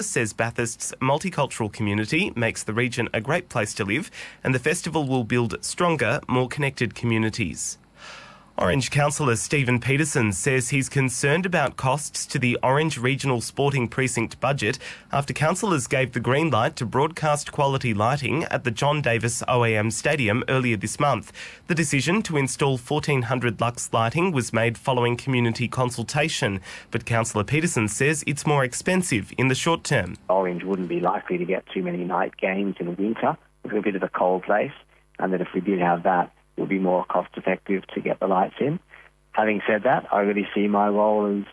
says Bathurst's multicultural community makes the region a great place to live, and the festival will build stronger, more connected communities. Orange councillor Stephen Peterson says he's concerned about costs to the Orange Regional Sporting Precinct budget after councillors gave the green light to broadcast quality lighting at the John Davis OAM Stadium earlier this month. The decision to install 1,400 lux lighting was made following community consultation, but councillor Peterson says it's more expensive in the short term. Orange wouldn't be likely to get too many night games in winter. It's a bit of a cold place, and that if we did have that, it would be more cost-effective to get the lights in. Having said that, I really see my role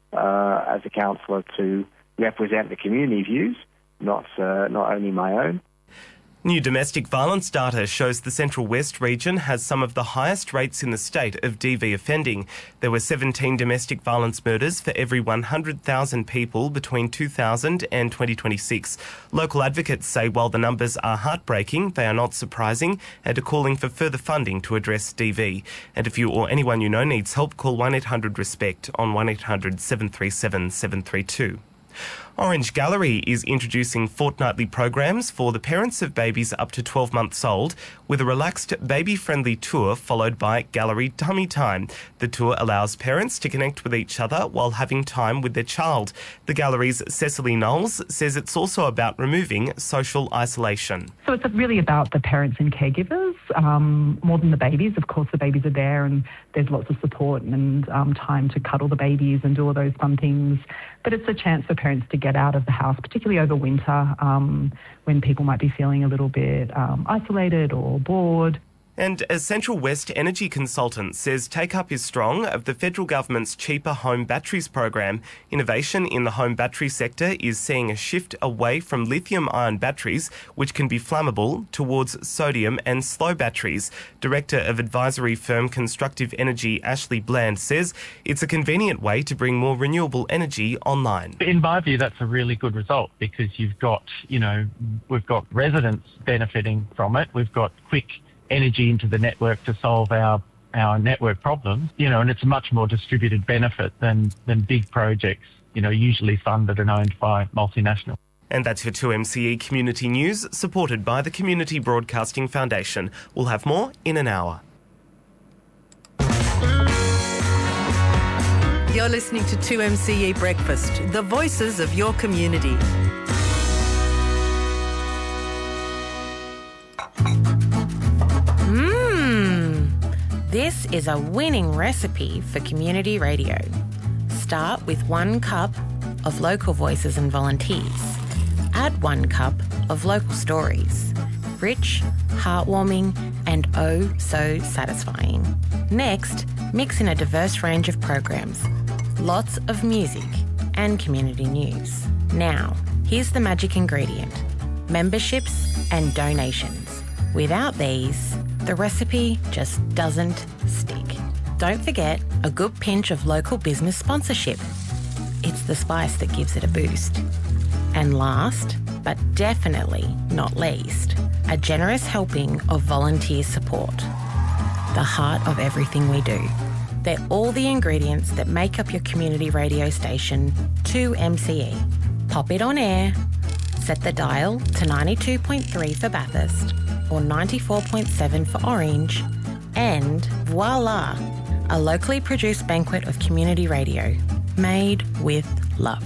as a councillor to represent the community views, not only my own. New domestic violence data shows the Central West region has some of the highest rates in the state of DV offending. There were 17 domestic violence murders for every 100,000 people between 2000 and 2026. Local advocates say while the numbers are heartbreaking, they are not surprising and are calling for further funding to address DV. And if you or anyone you know needs help, call 1-800-RESPECT on 1-800-737-732. Orange Gallery is introducing fortnightly programs for the parents of babies up to 12 months old with a relaxed baby-friendly tour followed by Gallery Tummy Time. The tour allows parents to connect with each other while having time with their child. The Gallery's Cecily Knowles says it's also about removing social isolation. So it's really about the parents and caregivers more than the babies. Of course, the babies are there and there's lots of support and time to cuddle the babies and do all those fun things. But it's a chance for parents to get out of the house, particularly over winter when people might be feeling a little bit isolated or bored. And a Central West energy consultant says take-up is strong of the federal government's cheaper home batteries program. Innovation in the home battery sector is seeing a shift away from lithium-ion batteries, which can be flammable, towards sodium and slow batteries. Director of advisory firm Constructive Energy, Ashley Bland, says it's a convenient way to bring more renewable energy online. In my view, that's a really good result because we've got residents benefiting from it. We've got quick energy into the network to solve our network problems, and it's a much more distributed benefit than big projects, usually funded and owned by multinationals. And that's your 2MCE Community News, supported by the Community Broadcasting Foundation. We'll have more in an hour. You're listening to 2MCE Breakfast, the voices of your community. This is a winning recipe for community radio. Start with 1 cup of local voices and volunteers. Add 1 cup of local stories. Rich, heartwarming, and oh so satisfying. Next, mix in a diverse range of programs, lots of music and community news. Now, here's the magic ingredient: memberships and donations. Without these, the recipe just doesn't stick. Don't forget a good pinch of local business sponsorship. It's the spice that gives it a boost. And last, but definitely not least, a generous helping of volunteer support. The heart of everything we do. They're all the ingredients that make up your community radio station, 2MCE. Pop it on air, set the dial to 92.3 for Bathurst, or 94.7 for Orange, and voila, a locally produced banquet of community radio, made with love.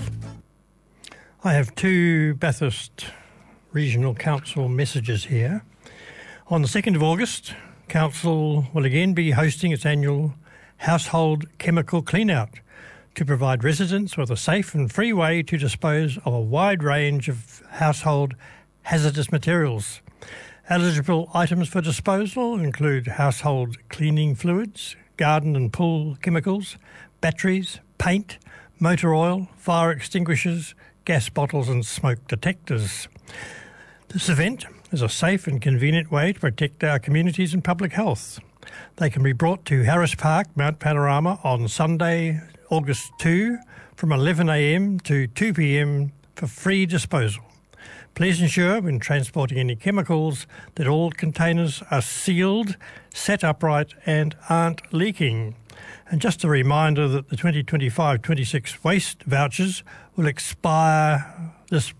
I have 2 Bathurst Regional Council messages here. On the 2nd of August, Council will again be hosting its annual household chemical clean-out to provide residents with a safe and free way to dispose of a wide range of household hazardous materials. Eligible items for disposal include household cleaning fluids, garden and pool chemicals, batteries, paint, motor oil, fire extinguishers, gas bottles and smoke detectors. This event is a safe and convenient way to protect our communities and public health. They can be brought to Harris Park, Mount Panorama on Sunday, August 2 from 11 a.m. to 2 p.m. for free disposal. Please ensure when transporting any chemicals that all containers are sealed, set upright and aren't leaking. And just a reminder that the 2025-26 waste vouchers will expire this